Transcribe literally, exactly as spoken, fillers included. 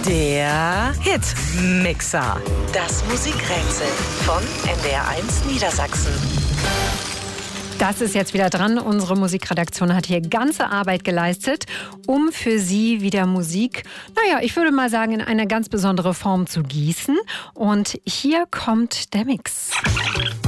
Der Hitmixer. Das Musikrätsel von N D R eins Niedersachsen. Das ist jetzt wieder dran. Unsere Musikredaktion hat hier ganze Arbeit geleistet, um für Sie wieder Musik, naja, ich würde mal sagen, in eine ganz besondere Form zu gießen. Und hier kommt der Mix.